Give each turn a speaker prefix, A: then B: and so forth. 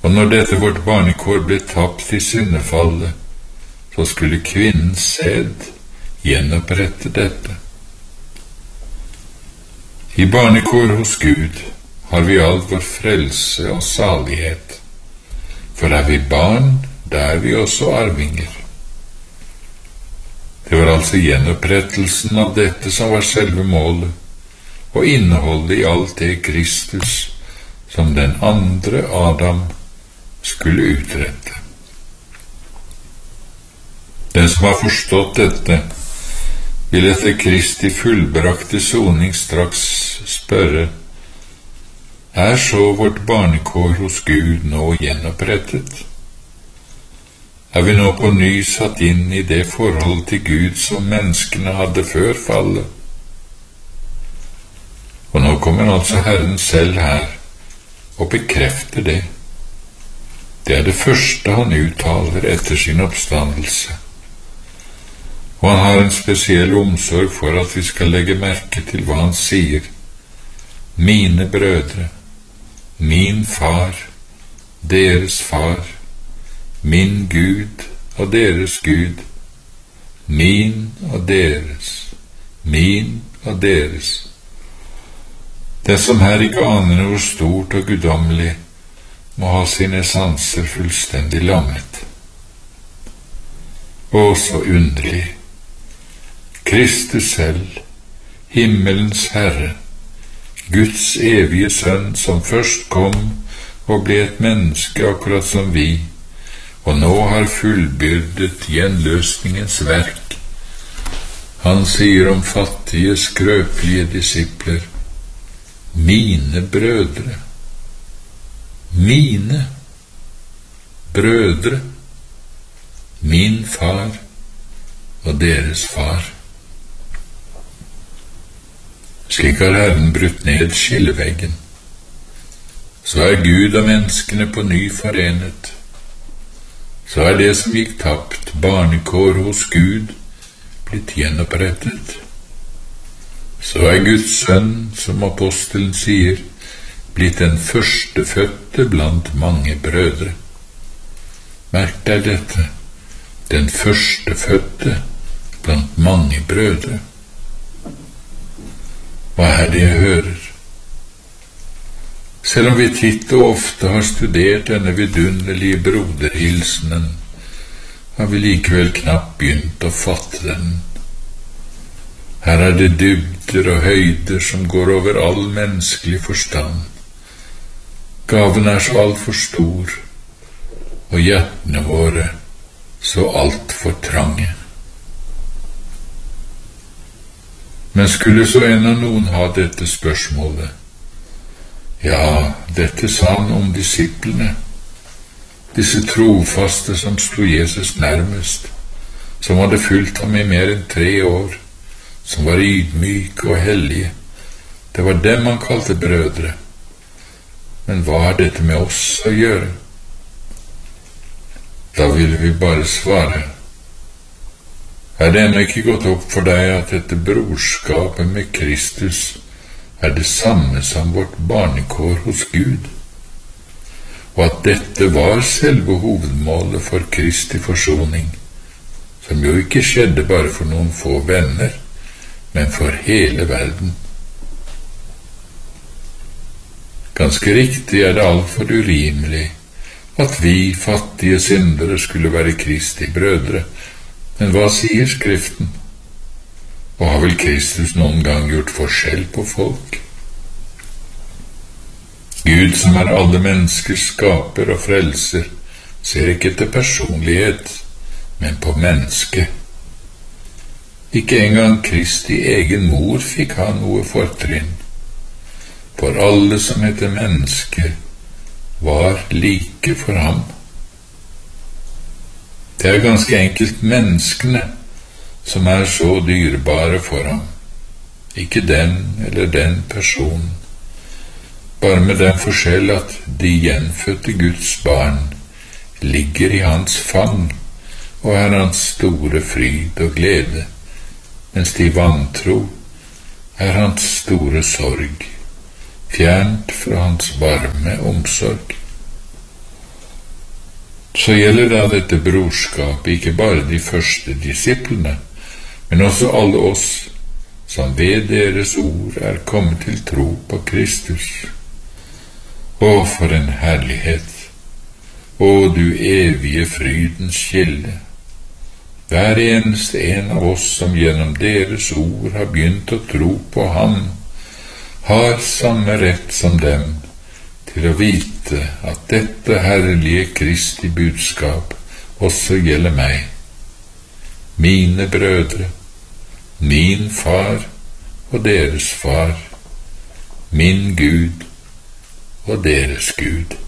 A: Og når dette vårt barnekår ble tapt i syndefallet, så skulle kvinnens sæd gjenopprette dette. I barnekår hos Gud har vi all vår frelse og salighet, for er vi barn, da er vi også arvinger. Det var altså gjenopprettelsen av dette som var selve målet, og innholdet i alt det Kristus, som den andre Adam, skulle utrette. Den som har forstått dette, vil etter Kristi fullbrakte soning straks spørre: er så vårt barnekår hos Gud nå gjenopprettet? Er vi nå på ny satt inn i det forhold til Gud som menneskene hadde før fallet? Og nå kommer altså Herren selv her og bekrefter det. Det er det første han uttaler etter sin oppstandelse. Og han har en spesiell omsorg for at vi skal legge merke til hva han sier. Mine brødre, min far, deres far, min Gud og deres Gud, min og deres, min og deres. Den som her ikke aner hvor stort og guddommelig, må ha sine sanser fullstendig lammet. Å, så underlig! Kristus selv, himmelens Herre, Guds evige Sønn, som først kom og ble et menneske akkurat som vi, og nå har fullbyrdet gjenløsningens verk. Han sier om fattige, skrøpelige disipler: mine brødre, mine brødre, min far og deres far. Slik har Herren brutt ned skilleveggen. Så er Gud og menneskene på ny forenet. Så er det som gikk tapt, barnekår hos Gud, blitt gjenopprettet. Så er Guds sønn, som apostelen sier, blitt den førstefødte blant mange brødre. Merk deg dette, den førstefødte blant mange brødre. Hva er det jeg hører? Selv om vi titt og ofte har studert denne vidunderlige broderhilsenen, har vi likevel knapt begynt å fatte den. Her er det dybder og høyder som går over all menneskelig forstand. Gaven er så alt for stor, og hjertene våre så alt for trange. Men skulle så en av noen ha dette spørsmålet: ja, dette sa han om disiplene, disse trofaste som sto Jesus nærmest, som hadde fulgt ham i mer enn 3 år, som var ydmyke og hellige. Det var dem han kalte brødre. Men hva har dette med oss å gjøre? Da ville vi bare svare: er det ennå ikke gått opp for deg at dette brorskapet med Kristus er det samme som vårt barnekår hos Gud, og at dette var selve hovedmålet for Kristi forsoning, som jo ikke skjedde bare for noen få venner, men for hele verden? Ganske riktig er det altfor urimelig at vi fattige syndere skulle være Kristi brødre, men hva sier Skriften? Og har vel Kristus noen gang gjort forskjell på folk? Gud, som er alle menneskers skaper og frelser, ser ikke etter personlighet, men på mennesket. Ikke engang Kristi egen mor fikk ha noe fortrinn, for alle som heter menneske, var like for ham. Det er ganske enkelt menneskene som er så dyrebare for ham, ikke den eller den personen, bare med den forskjell at de gjenfødte Guds barn ligger i hans fang og er hans store fryd og glede, mens de vantro er hans store sorg, fjernt fra hans varme omsorg. Så gjelder da dette brorskap ikke bare de første disiplene, men også alle oss som ved deres ord er kommet til tro på Kristus. Å, for en herlighet! Å, du evige frydens kilde! Hver eneste en av oss som gjennom deres ord har begynt å tro på ham, har samme rett som dem til å vite at dette herlige Kristi budskap også gjelder meg, mine brødre, min far og deres far, min Gud og deres Gud.